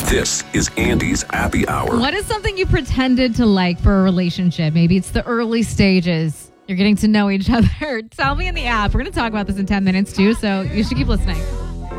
This is Andy's Happy Hour. What is something you pretended to like for a relationship? Maybe it's the early stages. You're getting to know each other. Tell me in the app. We're going to talk about this in 10 minutes too, so you should keep listening.